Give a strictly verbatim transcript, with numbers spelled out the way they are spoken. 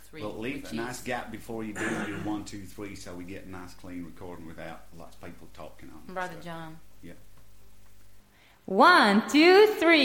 three. But leave which a nice is- gap before you do your one, two, three, so we get a nice clean recording without lots of people talking on it. Brother So, John. yeah. One, two, three.